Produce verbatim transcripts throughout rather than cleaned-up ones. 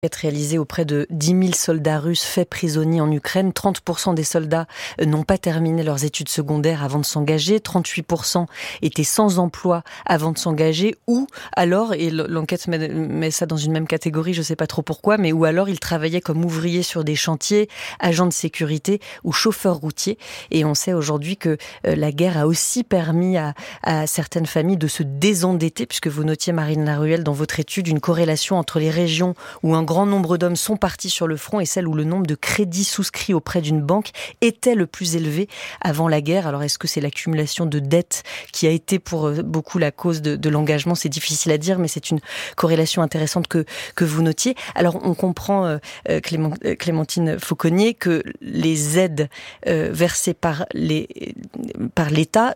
Réalisé auprès de dix mille soldats russes faits prisonniers en Ukraine. trente pour cent des soldats n'ont pas terminé leurs études secondaires avant de s'engager. trente-huit pour cent étaient sans emploi avant de s'engager. Ou alors, et l'enquête met, met ça dans une même catégorie, je ne sais pas trop pourquoi, mais ou alors ils travaillaient comme ouvriers sur des chantiers, agents de sécurité ou chauffeurs routiers. Et on sait aujourd'hui que la guerre a aussi permis à, à certaines familles de se désendetter, puisque vous notiez, Marine Laruelle, dans votre étude, une corrélation entre les régions où un grand nombre d'hommes sont partis sur le front et celles où le nombre de crédits souscrits auprès d'une banque était le plus élevé avant la guerre. Alors est-ce que c'est l'accumulation de dettes qui a été pour beaucoup la cause de, de l'engagement ? C'est difficile à dire, mais c'est une corrélation intéressante que, que vous notiez. Alors on comprend, euh, Clément, Clémentine Fauconnier, que les aides euh, versées par, les, par l'État,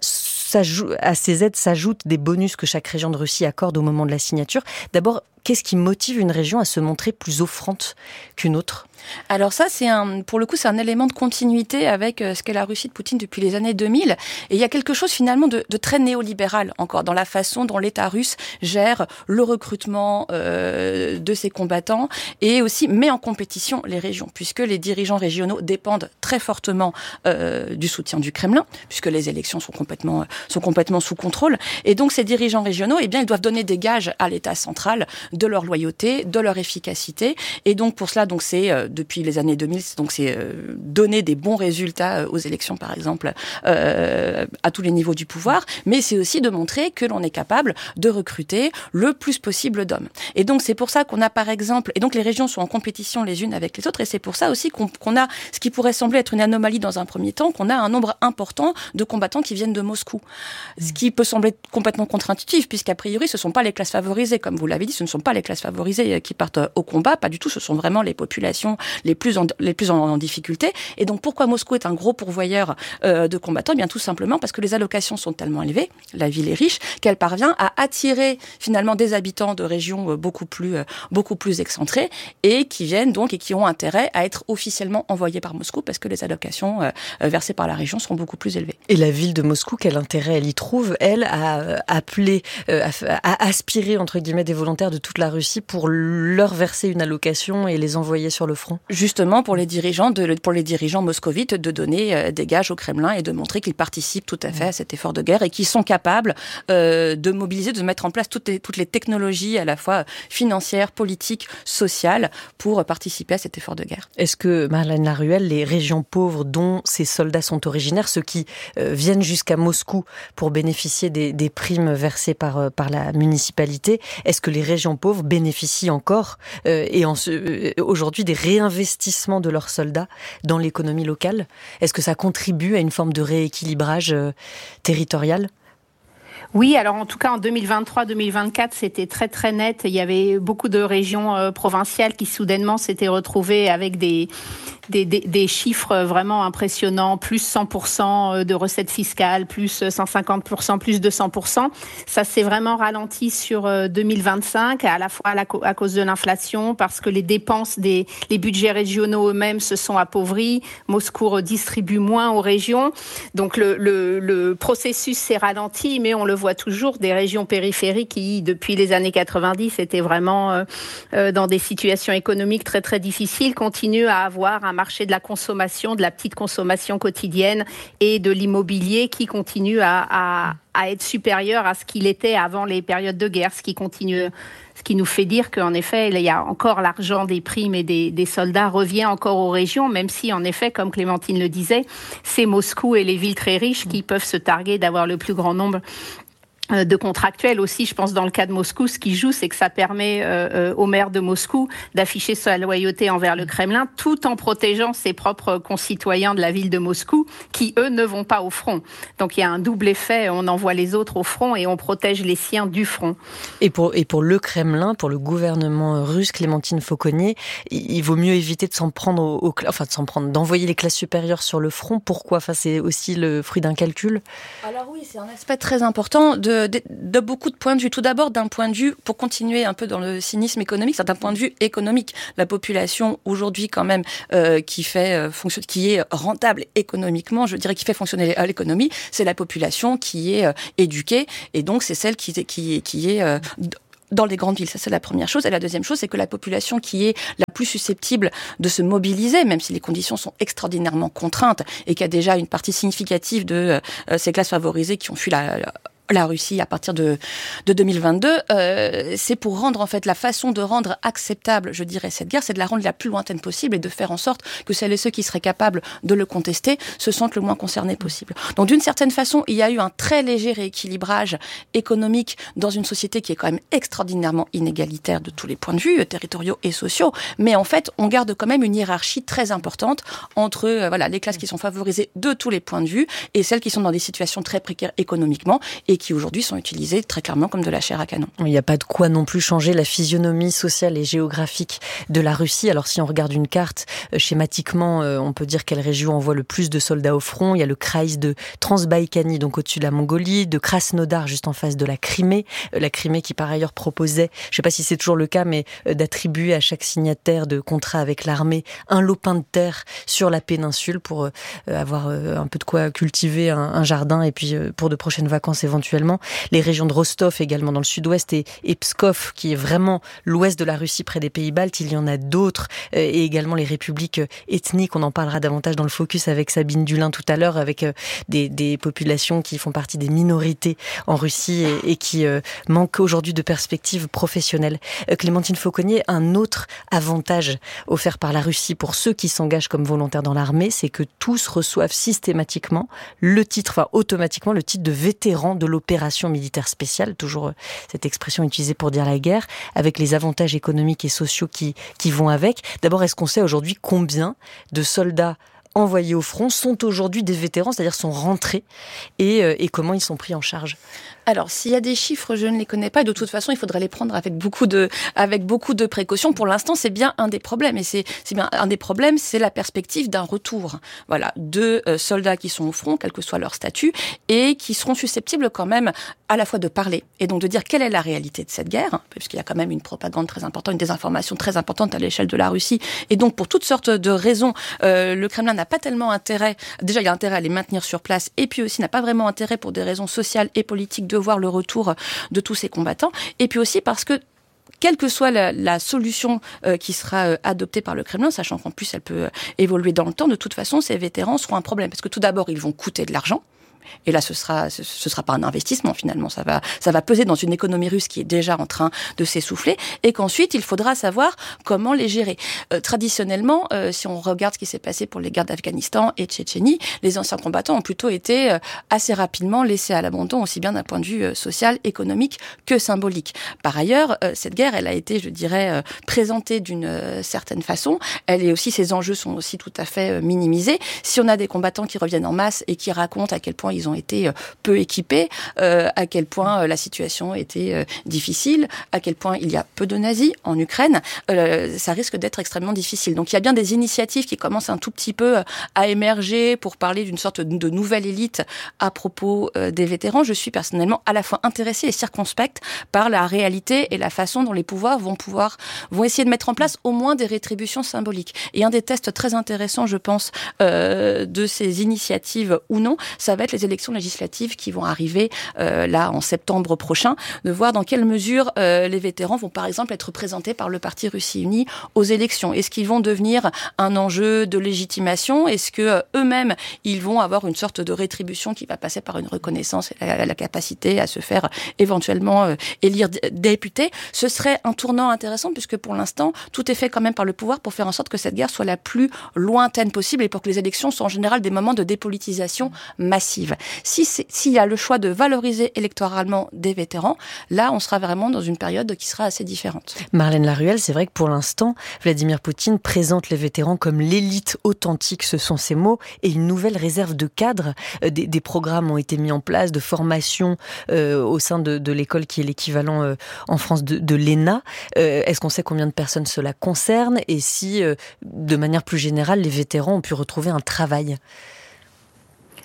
à ces aides s'ajoutent des bonus que chaque région de Russie accorde au moment de la signature. D'abord, qu'est-ce qui motive une région à se montrer plus offrante qu'une autre ? Alors ça, c'est un, pour le coup, c'est un élément de continuité avec ce qu'est la Russie de Poutine depuis les années deux mille. Et il y a quelque chose finalement de, de très néolibéral encore dans la façon dont l'État russe gère le recrutement euh, de ses combattants et aussi met en compétition les régions, puisque les dirigeants régionaux dépendent très fortement euh, du soutien du Kremlin, puisque les élections sont complètement, sont complètement sous contrôle. Et donc ces dirigeants régionaux, eh bien, ils doivent donner des gages à l'État central de leur loyauté, de leur efficacité. Et donc pour cela, donc c'est euh, depuis les années deux mille, donc c'est euh, donner des bons résultats euh, aux élections, par exemple, euh, à tous les niveaux du pouvoir, mais c'est aussi de montrer que l'on est capable de recruter le plus possible d'hommes. Et donc c'est pour ça qu'on a, par exemple, et donc les régions sont en compétition les unes avec les autres, et c'est pour ça aussi qu'on, qu'on a ce qui pourrait sembler être une anomalie dans un premier temps, qu'on a un nombre important de combattants qui viennent de Moscou. Ce qui peut sembler complètement contre-intuitif, puisqu'a priori, ce ne sont pas les classes favorisées, comme vous l'avez dit, ce ne sont pas les classes favorisées qui partent au combat, pas du tout, ce sont vraiment les populations les plus en, les plus en, en difficulté. Et donc, pourquoi Moscou est un gros pourvoyeur euh, de combattants ? Eh bien, tout simplement parce que les allocations sont tellement élevées, la ville est riche, qu'elle parvient à attirer finalement des habitants de régions euh, beaucoup plus, euh, beaucoup plus excentrées et qui viennent donc et qui ont intérêt à être officiellement envoyés par Moscou parce que les allocations euh, versées par la région sont beaucoup plus élevées. Et la ville de Moscou, quel intérêt elle y trouve, elle, à appeler, euh, à, à aspirer, entre guillemets, des volontaires de toute la Russie pour leur verser une allocation et les envoyer sur le front ? Justement pour les dirigeants, de, pour les dirigeants moscovites, de donner euh, des gages au Kremlin et de montrer qu'ils participent tout à fait à cet effort de guerre et qu'ils sont capables euh, de mobiliser, de mettre en place toutes les, toutes les technologies à la fois financières, politiques, sociales pour participer à cet effort de guerre. Est-ce que, Marine Laruelle, les régions pauvres dont ces soldats sont originaires, ceux qui euh, viennent jusqu'à Moscou pour bénéficier des, des primes versées par, euh, par la municipalité, est-ce que les régions pauvres bénéficient encore euh, et en ce, euh, aujourd'hui des réinvestissements investissement de leurs soldats dans l'économie locale ? Est-ce que ça contribue à une forme de rééquilibrage euh, territorial ? Oui, alors en tout cas en deux mille vingt-trois deux mille vingt-quatre, c'était très très net. Il y avait beaucoup de régions euh, provinciales qui soudainement s'étaient retrouvées avec des, des, des, des chiffres vraiment impressionnants, plus cent pour cent de recettes fiscales, plus cent cinquante pour cent, plus deux cents pour cent. Ça s'est vraiment ralenti sur euh, deux mille vingt-cinq, à la fois à, la, à cause de l'inflation, parce que les dépenses des les budgets régionaux eux-mêmes se sont appauvris. Moscou redistribue moins aux régions. Donc le, le, le processus s'est ralenti, mais on le voit toujours, des régions périphériques qui, depuis les années quatre-vingt-dix, étaient vraiment euh, euh, dans des situations économiques très très difficiles, continuent à avoir un marché de la consommation, de la petite consommation quotidienne et de l'immobilier qui continue à, à, à être supérieur à ce qu'il était avant les périodes de guerre, ce qui continue... Ce qui nous fait dire qu'en effet, il y a encore l'argent des primes et des, des soldats revient encore aux régions, même si, en effet, comme Clémentine le disait, c'est Moscou et les villes très riches qui peuvent se targuer d'avoir le plus grand nombre de contractuels aussi. Je pense dans le cas de Moscou, ce qui joue, c'est que ça permet euh, au maire de Moscou d'afficher sa loyauté envers le Kremlin tout en protégeant ses propres concitoyens de la ville de Moscou qui, eux, ne vont pas au front. Donc il y a un double effet, on envoie les autres au front et on protège les siens du front. Et pour, et pour le Kremlin, pour le gouvernement russe, Clémentine Fauconnier, il vaut mieux éviter de s'en prendre au, au, enfin de s'en prendre, d'envoyer les classes supérieures sur le front. Pourquoi ? Enfin, c'est aussi le fruit d'un calcul. Alors oui, c'est un aspect très important de De, de, de beaucoup de points de vue. Tout d'abord, d'un point de vue, pour continuer un peu dans le cynisme économique, c'est d'un point de vue économique. La population, aujourd'hui, quand même, euh, qui fait euh, fonction, qui est rentable économiquement, je dirais, qui fait fonctionner l'économie, c'est la population qui est euh, éduquée, et donc c'est celle qui, qui, qui est... Euh, dans les grandes villes. Ça, c'est la première chose. Et la deuxième chose, c'est que la population qui est la plus susceptible de se mobiliser, même si les conditions sont extraordinairement contraintes et qu'il y a déjà une partie significative de euh, ces classes favorisées qui ont fui la, la la Russie à partir de, de deux mille vingt-deux, euh, c'est pour rendre en fait la façon de rendre acceptable, je dirais, cette guerre, c'est de la rendre la plus lointaine possible et de faire en sorte que celles et ceux qui seraient capables de le contester se sentent le moins concernés possible. Donc d'une certaine façon, il y a eu un très léger rééquilibrage économique dans une société qui est quand même extraordinairement inégalitaire de tous les points de vue, euh, territoriaux et sociaux, mais en fait, on garde quand même une hiérarchie très importante entre euh, voilà, les classes qui sont favorisées de tous les points de vue et celles qui sont dans des situations très précaires économiquement et qui aujourd'hui sont utilisées très clairement comme de la chair à canon. Il n'y a pas de quoi non plus changer la physionomie sociale et géographique de la Russie. Alors si on regarde une carte, euh, schématiquement, euh, on peut dire quelle région envoie le plus de soldats au front. Il y a le Krais de Transbaïkanie, donc au-dessus de la Mongolie, de Krasnodar, juste en face de la Crimée. Euh, la Crimée qui par ailleurs proposait, je ne sais pas si c'est toujours le cas, mais euh, d'attribuer à chaque signataire de contrat avec l'armée un lopin de terre sur la péninsule pour euh, avoir euh, un peu de quoi cultiver un, un jardin et puis euh, pour de prochaines vacances éventuellement. Les régions de Rostov également dans le sud-ouest et, et Pskov qui est vraiment l'ouest de la Russie près des pays baltes. Il y en a d'autres euh, et également les républiques euh, ethniques. On en parlera davantage dans le focus avec Sabine Dulin tout à l'heure avec euh, des, des populations qui font partie des minorités en Russie et, et qui euh, manquent aujourd'hui de perspectives professionnelles. Euh, Clémentine Fauconnier, un autre avantage offert par la Russie pour ceux qui s'engagent comme volontaires dans l'armée, c'est que tous reçoivent systématiquement le titre, enfin automatiquement le titre de vétéran de l'opération militaire spéciale, toujours cette expression utilisée pour dire la guerre, avec les avantages économiques et sociaux qui, qui vont avec. D'abord, est-ce qu'on sait aujourd'hui combien de soldats envoyés au front sont aujourd'hui des vétérans, c'est-à-dire sont rentrés, et, et comment ils sont pris en charge ? Alors, s'il y a des chiffres, je ne les connais pas. De toute façon, il faudrait les prendre avec beaucoup de, avec beaucoup de précautions. Pour l'instant, c'est bien un des problèmes. Et c'est, c'est bien un des problèmes, c'est la perspective d'un retour. Voilà. De euh, soldats qui sont au front, quel que soit leur statut, et qui seront susceptibles quand même à la fois de parler. Et donc de dire quelle est la réalité de cette guerre, puisqu'il y a quand même une propagande très importante, une désinformation très importante à l'échelle de la Russie. Et donc, pour toutes sortes de raisons, euh, le Kremlin n'a pas tellement intérêt, déjà, il y a intérêt à les maintenir sur place, et puis aussi n'a pas vraiment intérêt pour des raisons sociales et politiques de voir le retour de tous ces combattants, et puis aussi parce que quelle que soit la, la solution euh, qui sera euh, adoptée par le Kremlin, sachant qu'en plus elle peut euh, évoluer dans le temps, de toute façon ces vétérans seront un problème, parce que tout d'abord ils vont coûter de l'argent. Et là, ce sera, ce, ce sera pas un investissement finalement. Ça va, ça va peser dans une économie russe qui est déjà en train de s'essouffler, et qu'ensuite il faudra savoir comment les gérer. Euh, traditionnellement, euh, si on regarde ce qui s'est passé pour les guerres d'Afghanistan et de Tchétchénie, les anciens combattants ont plutôt été euh, assez rapidement laissés à l'abandon, aussi bien d'un point de vue euh, social, économique que symbolique. Par ailleurs, euh, cette guerre, elle a été, je dirais, euh, présentée d'une euh, certaine façon. Elle est aussi, ses enjeux sont aussi tout à fait euh, minimisés. Si on a des combattants qui reviennent en masse et qui racontent à quel point ils ont été peu équipés, euh, à quel point euh, la situation était euh, difficile, à quel point il y a peu de nazis en Ukraine, euh, ça risque d'être extrêmement difficile. Donc il y a bien des initiatives qui commencent un tout petit peu à émerger pour parler d'une sorte de nouvelle élite à propos euh, des vétérans. Je suis personnellement à la fois intéressée et circonspecte par la réalité et la façon dont les pouvoirs vont pouvoir vont essayer de mettre en place au moins des rétributions symboliques. Et un des tests très intéressants, je pense, euh, de ces initiatives ou non, ça va être les élections législatives qui vont arriver euh, là en septembre prochain, de voir dans quelle mesure euh, les vétérans vont par exemple être représentés par le parti Russie Unie aux élections. Est-ce qu'ils vont devenir un enjeu de légitimation ? Est-ce que euh, eux-mêmes ils vont avoir une sorte de rétribution qui va passer par une reconnaissance et la, la capacité à se faire éventuellement euh, élire d- député ? Ce serait un tournant intéressant, puisque pour l'instant tout est fait quand même par le pouvoir pour faire en sorte que cette guerre soit la plus lointaine possible et pour que les élections soient en général des moments de dépolitisation massive. Si c'est, s'il y a le choix de valoriser électoralement des vétérans, là, on sera vraiment dans une période qui sera assez différente. Marlène Laruelle, c'est vrai que pour l'instant, Vladimir Poutine présente les vétérans comme l'élite authentique, ce sont ses mots, et une nouvelle réserve de cadres. Des, des programmes ont été mis en place de formation euh, au sein de, de l'école qui est l'équivalent euh, en France de, de l'E N A. Euh, est-ce qu'on sait combien de personnes cela concerne et si, euh, de manière plus générale, les vétérans ont pu retrouver un travail ?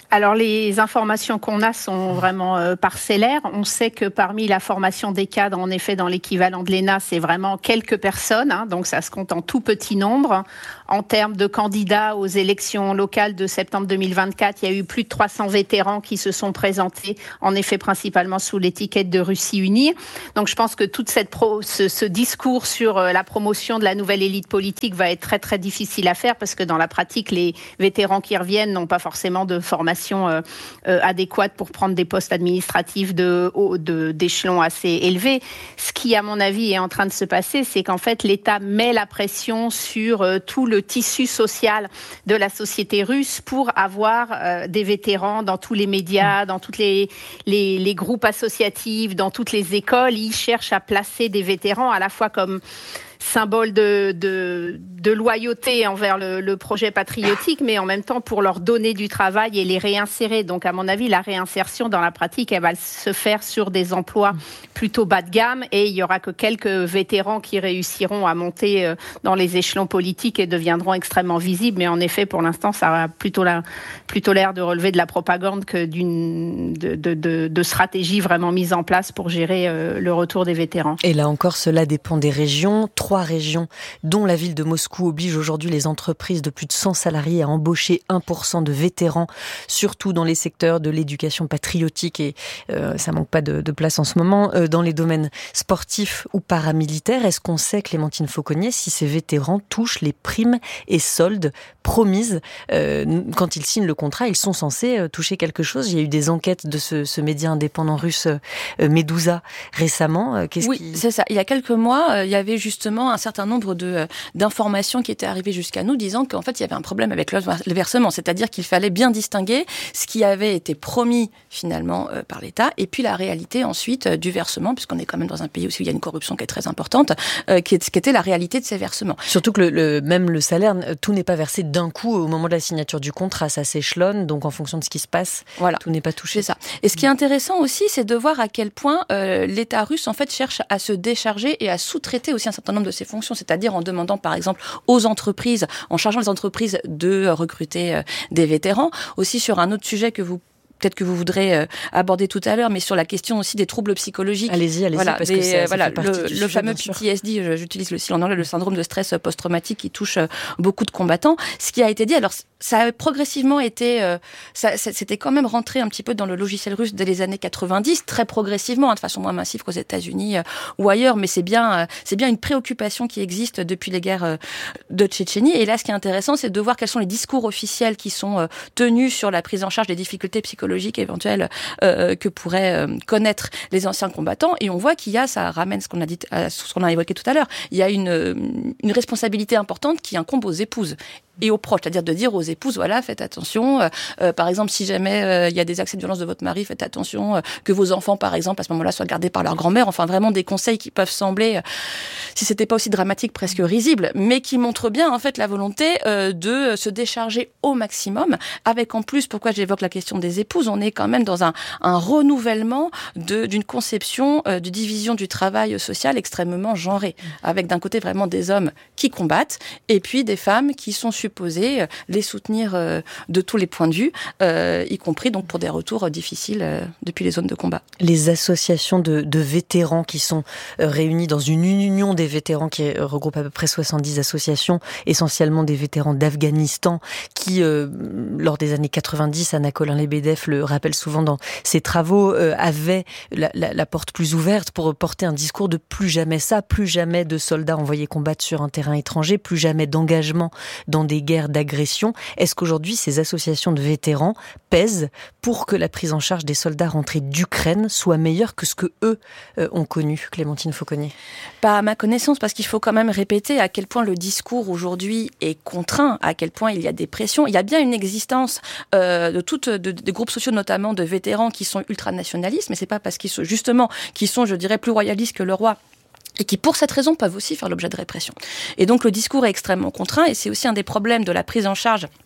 Alors, les informations qu'on a sont vraiment euh, parcellaires. On sait que parmi la formation des cadres, en effet, dans l'équivalent de l'E N A, c'est vraiment quelques personnes, hein, donc ça se compte en tout petit nombre. En termes de candidats aux élections locales de septembre deux mille vingt-quatre, il y a eu plus de trois cents vétérans qui se sont présentés, en effet, principalement sous l'étiquette de Russie unie. Donc, je pense que toute cette pro, ce, ce discours sur euh, la promotion de la nouvelle élite politique va être très, très difficile à faire parce que dans la pratique, les vétérans qui reviennent n'ont pas forcément de formation Euh, euh, adéquate pour prendre des postes administratifs de, de, d'échelons assez élevés. Ce qui, à mon avis, est en train de se passer, c'est qu'en fait, l'État met la pression sur euh, tout le tissu social de la société russe pour avoir euh, des vétérans dans tous les médias, dans tous les, les, les groupes associatifs, dans toutes les écoles. Ils cherchent à placer des vétérans à la fois comme symbole de, de, de loyauté envers le, le projet patriotique, mais en même temps pour leur donner du travail et les réinsérer. Donc, à mon avis, la réinsertion dans la pratique, elle va se faire sur des emplois plutôt bas de gamme et il y aura que quelques vétérans qui réussiront à monter dans les échelons politiques et deviendront extrêmement visibles. Mais en effet, pour l'instant, ça a plutôt, la, plutôt l'air de relever de la propagande que d'une de, de, de, de stratégie vraiment mise en place pour gérer euh, le retour des vétérans. Et là encore, cela dépend des régions. Trois régions, dont la ville de Moscou, oblige aujourd'hui les entreprises de plus de cent salariés à embaucher un pour cent de vétérans, surtout dans les secteurs de l'éducation patriotique, et euh, ça manque pas de, de place en ce moment, euh, dans les domaines sportifs ou paramilitaires. Est-ce qu'on sait, Clémentine Fauconnier, si ces vétérans touchent les primes et soldes promises euh, quand ils signent le contrat? Ils sont censés euh, toucher quelque chose. Il y a eu des enquêtes de ce, ce média indépendant russe euh, Medusa récemment. Euh, qu'est-ce oui, qui... c'est ça. Il y a quelques mois, euh, il y avait justement un certain nombre de, euh, d'informations qui étaient arrivées jusqu'à nous disant qu'en fait, il y avait un problème avec le, le versement. C'est-à-dire qu'il fallait bien distinguer ce qui avait été promis finalement euh, par l'État et puis la réalité ensuite euh, du versement, puisqu'on est quand même dans un pays aussi où il y a une corruption qui est très importante, euh, qui, est, qui était la réalité de ces versements. Surtout que le, le, même le salaire, tout n'est pas versé d'un coup au moment de la signature du contrat. Ça s'échelonne, donc en fonction de ce qui se passe, voilà. Tout n'est pas touché. C'est ça. Et ce qui est intéressant aussi, c'est de voir à quel point euh, l'État russe en fait cherche à se décharger et à sous-traiter aussi un certain nombre de ses fonctions, c'est-à-dire en demandant par exemple aux entreprises, en chargeant les entreprises de recruter euh, des vétérans. Aussi sur un autre sujet que vous peut-être que vous voudrez euh, aborder tout à l'heure, mais sur la question aussi des troubles psychologiques. Allez-y, allez-y, voilà, parce des, que ça, ça voilà, fait partie le, du le sujet, fameux P T S D, j'utilise le style en anglais, le syndrome de stress post-traumatique qui touche euh, beaucoup de combattants. Ce qui a été dit, alors ça a progressivement été, euh, ça, ça, c'était quand même rentré un petit peu dans le logiciel russe dès les années quatre-vingt-dix, très progressivement, hein, de façon moins massive qu'aux États-Unis euh, ou ailleurs, mais c'est bien, euh, c'est bien une préoccupation qui existe depuis les guerres euh, de Tchétchénie. Et là, ce qui est intéressant, c'est de voir quels sont les discours officiels qui sont euh, tenus sur la prise en charge des difficultés psychologiques éventuelles Euh, que pourraient euh, connaître les anciens combattants, et on voit qu'il y a, ça ramène ce qu'on a dit, à ce qu'on a évoqué tout à l'heure, il y a une, une responsabilité importante qui incombe aux épouses et aux proches, c'est-à-dire de dire aux épouses, voilà, faites attention, euh, euh, par exemple, si jamais euh, il y a des accès de violence de votre mari, faites attention euh, que vos enfants, par exemple, à ce moment-là, soient gardés par leur grand-mère, enfin vraiment des conseils qui peuvent sembler, euh, si c'était pas aussi dramatique, presque risibles, mais qui montrent bien, en fait, la volonté euh, de se décharger au maximum, avec en plus, pourquoi j'évoque la question des épouses, on est quand même dans un, un renouvellement de, d'une conception euh, de division du travail social extrêmement genrée, avec d'un côté vraiment des hommes qui combattent, et puis des femmes qui sont supposées les soutenir euh, de tous les points de vue, euh, y compris donc pour des retours euh, difficiles euh, depuis les zones de combat. Les associations de, de vétérans qui sont euh, réunies dans une union des vétérans qui euh, regroupe à peu près soixante-dix associations, essentiellement des vétérans d'Afghanistan, qui, euh, lors des années quatre-vingt-dix, Anna Colin-Lebedev le rappelle souvent dans ses travaux, euh, avaient la, la, la porte plus ouverte pour porter un discours de plus jamais ça, plus jamais de soldats envoyés combattre sur un terrain étranger, plus jamais d'engagement dans des guerres d'agression. Est-ce qu'aujourd'hui, ces associations de vétérans pèsent pour que la prise en charge des soldats rentrés d'Ukraine soit meilleure que ce que eux euh, ont connu, Clémentine Fauconnier? Pas à ma connaissance, parce qu'il faut quand même répéter à quel point le discours aujourd'hui est contraint, à quel point il y a des pressions. Il y a bien une existence euh, de toutes de, de groupes sociaux, notamment de vétérans, qui sont ultranationalistes, mais c'est pas parce qu'ils sont justement, qui sont, je dirais, plus royalistes que le roi, et qui, pour cette raison, peuvent aussi faire l'objet de répression. Et donc, le discours est extrêmement contraint, et c'est aussi un des problèmes de la prise en charge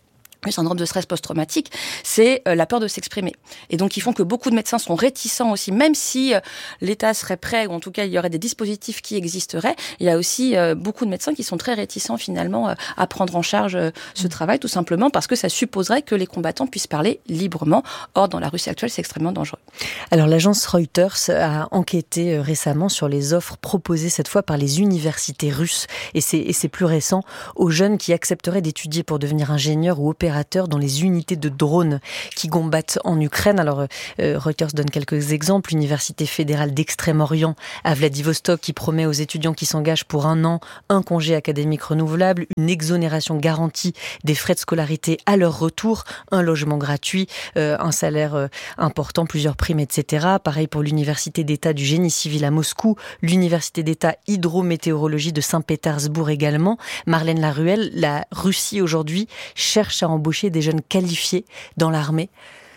le syndrome de stress post-traumatique, c'est euh, la peur de s'exprimer. Et donc, ils font que beaucoup de médecins sont réticents aussi, même si euh, l'État serait prêt, ou en tout cas, il y aurait des dispositifs qui existeraient, il y a aussi euh, beaucoup de médecins qui sont très réticents, finalement, euh, à prendre en charge euh, ce travail, tout simplement parce que ça supposerait que les combattants puissent parler librement. Or, dans la Russie actuelle, c'est extrêmement dangereux. Alors, l'agence Reuters a enquêté euh, récemment sur les offres proposées, cette fois, par les universités russes, et c'est, et c'est plus récent, aux jeunes qui accepteraient d'étudier pour devenir ingénieurs ou opérateurs dans les unités de drones qui combattent en Ukraine. Alors, euh, Reuters donne quelques exemples. L'Université fédérale d'Extrême-Orient à Vladivostok qui promet aux étudiants qui s'engagent pour un an un congé académique renouvelable, une exonération garantie des frais de scolarité à leur retour, un logement gratuit, euh, un salaire euh, important, plusieurs primes, et cetera. Pareil pour l'Université d'État du génie civil à Moscou, l'Université d'État hydrométéorologie de Saint-Pétersbourg également. Marlène Laruelle, la Russie aujourd'hui cherche à embaucher des jeunes qualifiés dans l'armée.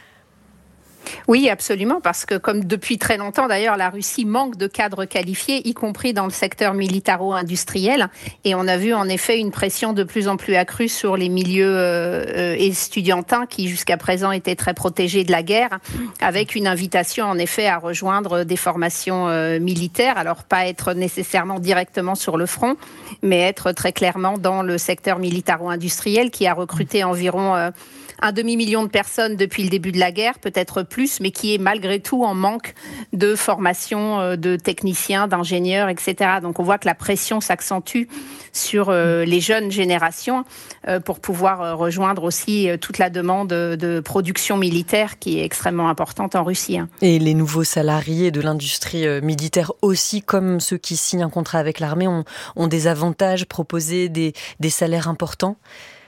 Oui, absolument, parce que comme depuis très longtemps, d'ailleurs, la Russie manque de cadres qualifiés, y compris dans le secteur militaro-industriel. Et on a vu en effet une pression de plus en plus accrue sur les milieux euh, estudiantins qui jusqu'à présent étaient très protégés de la guerre, avec une invitation en effet à rejoindre des formations euh, militaires. Alors pas être nécessairement directement sur le front, mais être très clairement dans le secteur militaro-industriel qui a recruté environ... Euh, un demi-million de personnes depuis le début de la guerre, peut-être plus, mais qui est malgré tout en manque de formation de techniciens, d'ingénieurs, et cetera. Donc on voit que la pression s'accentue sur euh, les jeunes générations euh, pour pouvoir rejoindre aussi euh, toute la demande de production militaire qui est extrêmement importante en Russie. Hein. Et les nouveaux salariés de l'industrie euh, militaire aussi, comme ceux qui signent un contrat avec l'armée, ont, ont des avantages, proposés des, des salaires importants ?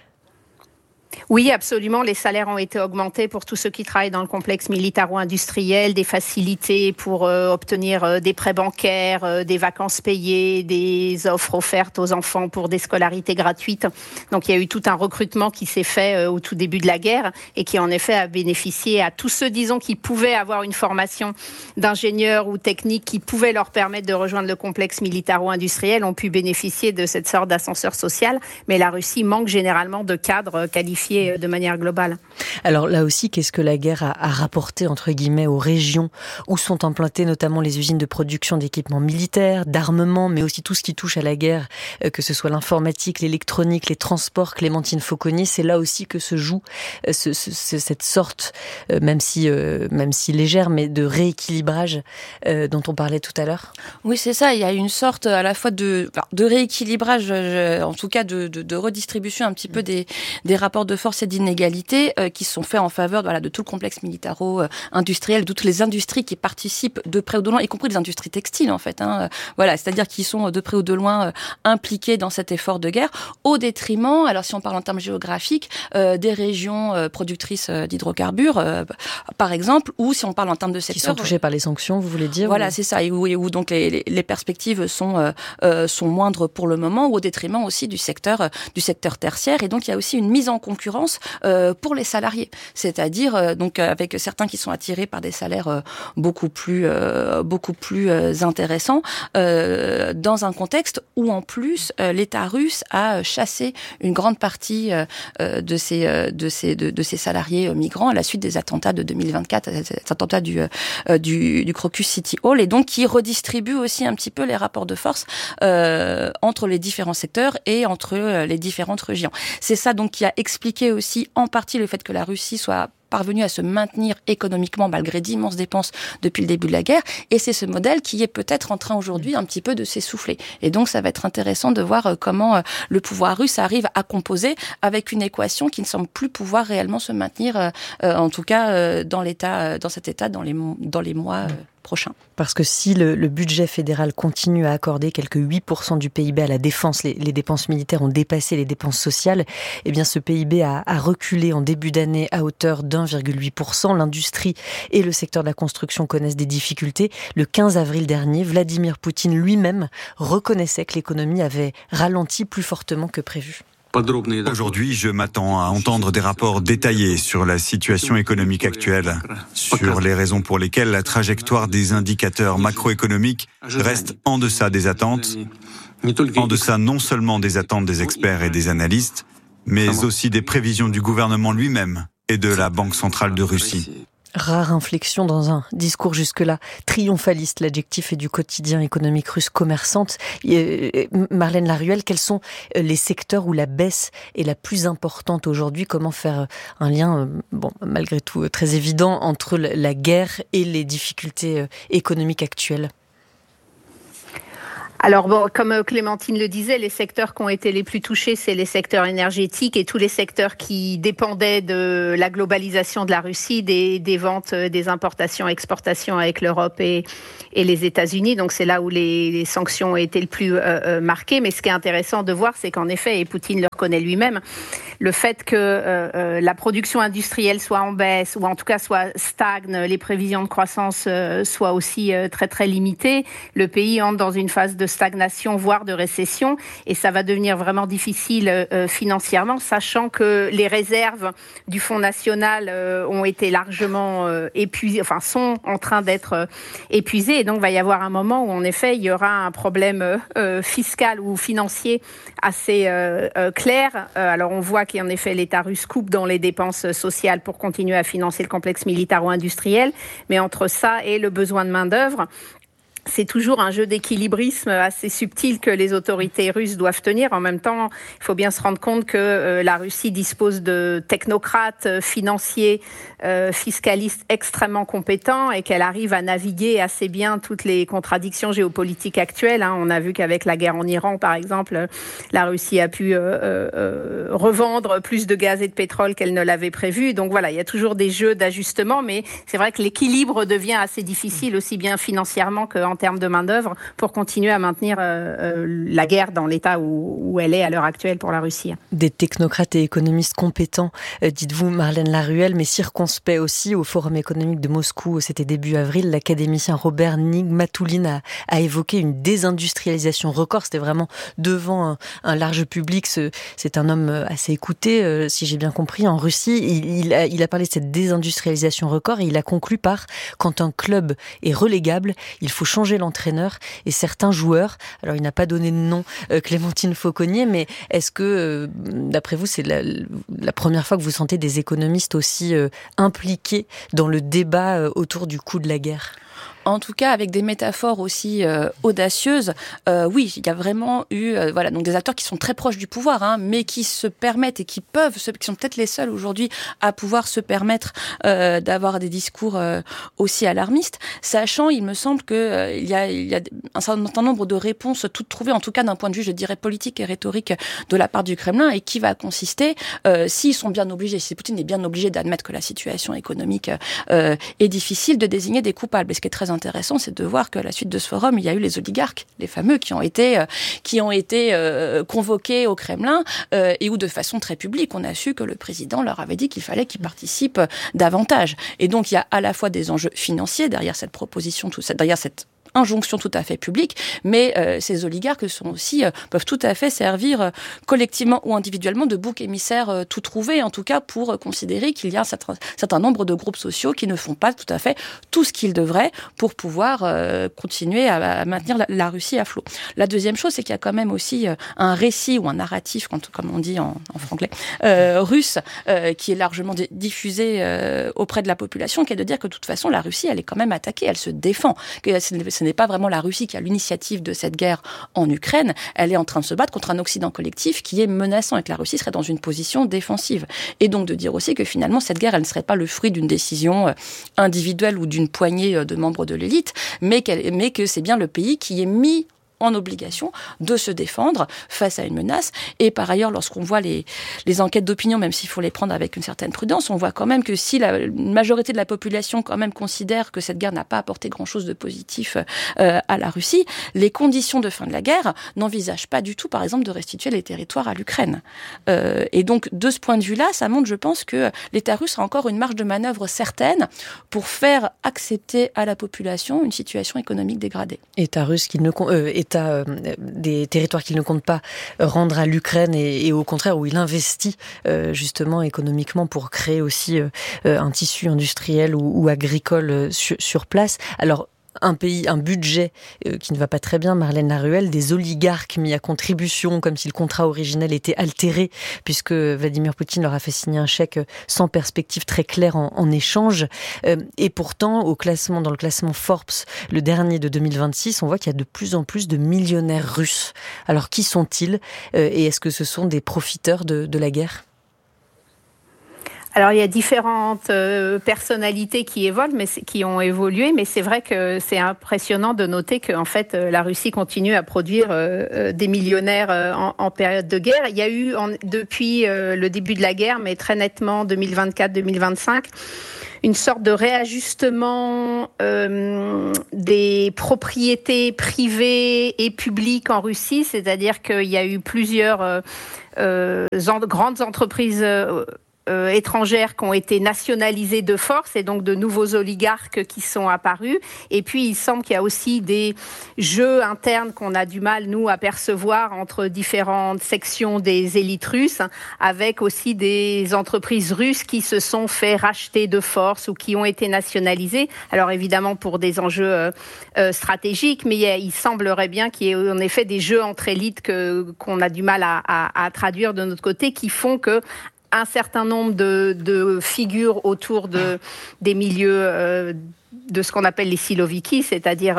Oui, absolument. Les salaires ont été augmentés pour tous ceux qui travaillent dans le complexe militaro-industriel, des facilités pour euh, obtenir euh, des prêts bancaires, euh, des vacances payées, des offres offertes aux enfants pour des scolarités gratuites. Donc, il y a eu tout un recrutement qui s'est fait euh, au tout début de la guerre et qui, en effet, a bénéficié à tous ceux, disons, qui pouvaient avoir une formation d'ingénieur ou technique qui pouvait leur permettre de rejoindre le complexe militaro-industriel, ont pu bénéficier de cette sorte d'ascenseur social. Mais la Russie manque généralement de cadres qualifiés de manière globale. Alors là aussi, qu'est-ce que la guerre a, a rapporté, entre guillemets, aux régions où sont implantées notamment les usines de production d'équipements militaires, d'armement, mais aussi tout ce qui touche à la guerre, euh, que ce soit l'informatique, l'électronique, les transports. Clémentine Fauconnier, c'est là aussi que se joue euh, ce, ce, cette sorte, euh, même si, euh, même si légère, mais de rééquilibrage euh, dont on parlait tout à l'heure. Oui, c'est ça. Il y a une sorte à la fois de, de rééquilibrage, je, en tout cas de, de, de redistribution un petit peu des, des rapports de force et d'inégalité euh, qui sont faits en faveur voilà, de tout le complexe militaro-industriel, de toutes les industries qui participent de près ou de loin, y compris les industries textiles en fait. Hein, euh, voilà, c'est-à-dire qui sont de près ou de loin euh, impliqués dans cet effort de guerre, au détriment, alors si on parle en termes géographiques, euh, des régions euh, productrices euh, d'hydrocarbures, euh, par exemple, ou si on parle en termes de secteur... Qui sont touchées par les sanctions, vous voulez dire ? Voilà, ou... c'est ça, et où, et où donc les, les, les perspectives sont, euh, euh, sont moindres pour le moment, ou au détriment aussi du secteur, euh, du secteur tertiaire, et donc il y a aussi une mise en concurrence Euh, pour les salariés, c'est-à-dire euh, donc avec certains qui sont attirés par des salaires euh, beaucoup plus euh, beaucoup plus euh, intéressants euh, dans un contexte où en plus euh, l'État russe a chassé une grande partie euh, de ces euh, de ces de, de ces salariés euh, migrants à la suite des attentats de deux mille vingt-quatre, des attentats du euh, du, du Crocus City Hall, et donc qui redistribue aussi un petit peu les rapports de force euh, entre les différents secteurs et entre euh, les différentes régions. C'est ça donc qui a expliqué aussi en partie le fait que la Russie soit parvenue à se maintenir économiquement malgré d'immenses dépenses depuis le début de la guerre, et c'est ce modèle qui est peut-être en train aujourd'hui un petit peu de s'essouffler. Et donc ça va être intéressant de voir comment le pouvoir russe arrive à composer avec une équation qui ne semble plus pouvoir réellement se maintenir, euh, en tout cas euh, dans l'état, dans cet état dans les dans les mois euh, prochains. Parce que si le, le budget fédéral continue à accorder quelques huit pour cent du P I B à la défense, les, les dépenses militaires ont dépassé les dépenses sociales, eh bien ce P I B a, a reculé en début d'année à hauteur d'un virgule huit pour cent. L'industrie et le secteur de la construction connaissent des difficultés. Le quinze avril dernier, Vladimir Poutine lui-même reconnaissait que l'économie avait ralenti plus fortement que prévu. Aujourd'hui, je m'attends à entendre des rapports détaillés sur la situation économique actuelle, sur les raisons pour lesquelles la trajectoire des indicateurs macroéconomiques reste en deçà des attentes, en deçà non seulement des attentes des experts et des analystes, mais aussi des prévisions du gouvernement lui-même et de la Banque centrale de Russie. Rare inflexion dans un discours jusque-là triomphaliste, l'adjectif est du quotidien économique russe commerçante. Marlène Laruelle, quels sont les secteurs où la baisse est la plus importante aujourd'hui ? Comment faire un lien, bon, malgré tout très évident, entre la guerre et les difficultés économiques actuelles ? Alors bon, comme Clémentine le disait, les secteurs qui ont été les plus touchés, c'est les secteurs énergétiques et tous les secteurs qui dépendaient de la globalisation de la Russie, des, des ventes, des importations, exportations avec l'Europe et, et les États-Unis. Donc c'est là où les, les sanctions ont été le plus euh, marquées. Mais ce qui est intéressant de voir, c'est qu'en effet, et Poutine le reconnaît lui-même, le fait que euh, euh, la production industrielle soit en baisse ou en tout cas soit stagne, les prévisions de croissance euh, soient aussi euh, très très limitées, le pays entre dans une phase de stagnation, voire de récession, et ça va devenir vraiment difficile euh, financièrement, sachant que les réserves du Fonds national euh, ont été largement euh, épuisées, enfin sont en train d'être euh, épuisées, et donc il va y avoir un moment où en effet il y aura un problème euh, fiscal ou financier assez euh, euh, clair. Euh, alors on voit qu'en effet l'État russe coupe dans les dépenses sociales pour continuer à financer le complexe militaro-industriel, mais entre ça et le besoin de main-d'œuvre, c'est toujours un jeu d'équilibrisme assez subtil que les autorités russes doivent tenir. En même temps, il faut bien se rendre compte que euh, la Russie dispose de technocrates euh, financiers, euh, fiscalistes extrêmement compétents et qu'elle arrive à naviguer assez bien toutes les contradictions géopolitiques actuelles. Hein. On a vu qu'avec la guerre en Iran, par exemple, la Russie a pu euh, euh, revendre plus de gaz et de pétrole qu'elle ne l'avait prévu. Donc voilà, il y a toujours des jeux d'ajustement, mais c'est vrai que l'équilibre devient assez difficile, aussi bien financièrement qu'en termes de main-d'œuvre, pour continuer à maintenir euh, euh, la guerre dans l'état où, où elle est à l'heure actuelle pour la Russie. Des technocrates et économistes compétents, euh, dites-vous Marlène Laruelle, mais circonspects aussi. Au Forum économique de Moscou, c'était début avril, l'académicien Robert Nigmatulin a, a évoqué une désindustrialisation record. C'était vraiment devant un, un large public. Ce, c'est un homme assez écouté, euh, si j'ai bien compris, en Russie. Il, il, a, il a parlé de cette désindustrialisation record et il a conclu par « quand un club est relégable, il faut changer l'entraîneur et certains joueurs ». Alors, il n'a pas donné de nom, euh, Clémentine Fauconnier, mais est-ce que, euh, d'après vous, c'est la, la première fois que vous sentez des économistes aussi euh, impliqués dans le débat euh, autour du coût de la guerre ? En tout cas, avec des métaphores aussi euh, audacieuses, euh, oui, il y a vraiment eu, euh, voilà, donc des acteurs qui sont très proches du pouvoir, hein, mais qui se permettent et qui peuvent, qui sont peut-être les seuls aujourd'hui à pouvoir se permettre euh, d'avoir des discours euh, aussi alarmistes, sachant, il me semble que euh, il y a, il y a un certain nombre de réponses toutes trouvées, en tout cas d'un point de vue, je dirais, politique et rhétorique de la part du Kremlin, et qui va consister, euh, s'ils sont bien obligés, si Poutine est bien obligé d'admettre que la situation économique euh, est difficile, de désigner des coupables. Et ce qui est très intéressant, c'est de voir qu'à la suite de ce forum, il y a eu les oligarques, les fameux, qui ont été, euh, qui ont été euh, convoqués au Kremlin euh, et où, de façon très publique, on a su que le président leur avait dit qu'il fallait qu'ils participent davantage. Et donc, il y a à la fois des enjeux financiers derrière cette proposition, tout ça, derrière cette injonction tout à fait publique, mais euh, ces oligarques sont aussi, euh, peuvent tout à fait servir euh, collectivement ou individuellement de bouc émissaire euh, tout trouvé, en tout cas pour euh, considérer qu'il y a un certain, certain nombre de groupes sociaux qui ne font pas tout à fait tout ce qu'ils devraient pour pouvoir euh, continuer à, à maintenir la, la Russie à flot. La deuxième chose, c'est qu'il y a quand même aussi euh, un récit ou un narratif, quand, comme on dit en, en franglais, euh, russe, euh, qui est largement di- diffusé euh, auprès de la population, qui est de dire que de toute façon, la Russie, elle est quand même attaquée, elle se défend, que c'est ce n'est pas vraiment la Russie qui a l'initiative de cette guerre en Ukraine. Elle est en train de se battre contre un Occident collectif qui est menaçant et que la Russie serait dans une position défensive. Et donc de dire aussi que finalement, cette guerre, elle ne serait pas le fruit d'une décision individuelle ou d'une poignée de membres de l'élite, mais, qu'elle, mais que c'est bien le pays qui est mis en obligation de se défendre face à une menace. Et par ailleurs, lorsqu'on voit les, les enquêtes d'opinion, même s'il faut les prendre avec une certaine prudence, on voit quand même que si la majorité de la population quand même considère que cette guerre n'a pas apporté grand-chose de positif euh, à la Russie, les conditions de fin de la guerre n'envisagent pas du tout, par exemple, de restituer les territoires à l'Ukraine. Euh, et donc, de ce point de vue-là, ça montre, je pense, que l'État russe a encore une marge de manœuvre certaine pour faire accepter à la population une situation économique dégradée. État russe qui ne... Euh, à des territoires qu'il ne compte pas rendre à l'Ukraine et, et au contraire où il investit euh, justement économiquement pour créer aussi euh, un tissu industriel ou, ou agricole sur, sur place. Alors un pays, un budget euh, qui ne va pas très bien, Marlène Laruelle, des oligarques mis à contribution, comme si le contrat originel était altéré, puisque Vladimir Poutine leur a fait signer un chèque sans perspective très claire en, en échange. Euh, et pourtant, au classement, dans le classement Forbes, le dernier de deux mille vingt-six, on voit qu'il y a de plus en plus de millionnaires russes. Alors, qui sont-ils euh, et est-ce que ce sont des profiteurs de, de la guerre ? Alors, il y a différentes euh, personnalités qui évoluent, mais qui ont évolué, mais c'est vrai que c'est impressionnant de noter que, en fait, euh, la Russie continue à produire euh, des millionnaires euh, en, en période de guerre. Il y a eu, en, depuis euh, le début de la guerre, mais très nettement deux mille vingt-quatre deux mille vingt-cinq, une sorte de réajustement euh, des propriétés privées et publiques en Russie, c'est-à-dire qu'il y a eu plusieurs euh, euh, en, grandes entreprises euh, Euh, étrangères qui ont été nationalisées de force et donc de nouveaux oligarques qui sont apparus. Et puis, il semble qu'il y a aussi des jeux internes qu'on a du mal, nous, à percevoir entre différentes sections des élites russes, avec aussi des entreprises russes qui se sont fait racheter de force ou qui ont été nationalisées. Alors, évidemment, pour des enjeux euh, euh, stratégiques, mais il, il semblerait bien qu'il y ait en effet des jeux entre élites que, qu'on a du mal à, à, à traduire de notre côté, qui font que un certain nombre de, de figures autour de, des milieux euh, de ce qu'on appelle les siloviki, c'est-à-dire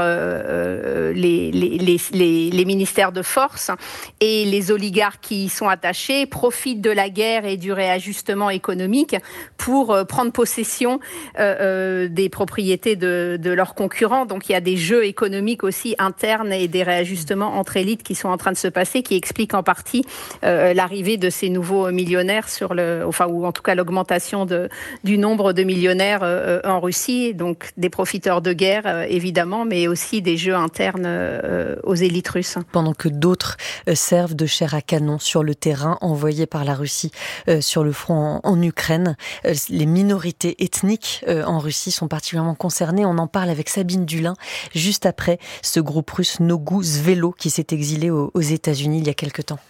euh, les, les, les, les, les ministères de force et les oligarques qui y sont attachés profitent de la guerre et du réajustement économique pour euh, prendre possession euh, euh, des propriétés de, de leurs concurrents. Donc il y a des jeux économiques aussi internes et des réajustements entre élites qui sont en train de se passer, qui expliquent en partie euh, l'arrivée de ces nouveaux millionnaires sur le, enfin ou en tout cas l'augmentation de, du nombre de millionnaires euh, en Russie. Donc des profiteurs de guerre, euh, évidemment, mais aussi des jeux internes euh, aux élites russes. Pendant que d'autres euh, servent de chair à canon sur le terrain envoyé par la Russie euh, sur le front en, en Ukraine, euh, les minorités ethniques euh, en Russie sont particulièrement concernées. On en parle avec Sabine Dulin, juste après ce groupe russe Nogu Svelo qui s'est exilé aux, aux États-Unis il y a quelque temps.